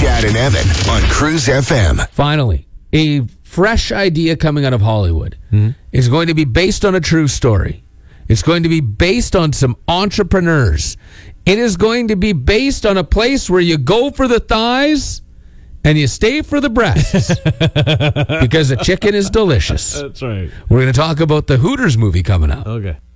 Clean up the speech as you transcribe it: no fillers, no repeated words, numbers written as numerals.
Chad and Evan on Cruise FM. Finally, a fresh idea coming out of Hollywood is going to be based on a true story. It's going to be based on some entrepreneurs. It is going to be based on a place where you go for the thighs and you stay for the breasts because the chicken is delicious. That's right. We're going to talk about the Hooters movie coming up. Okay.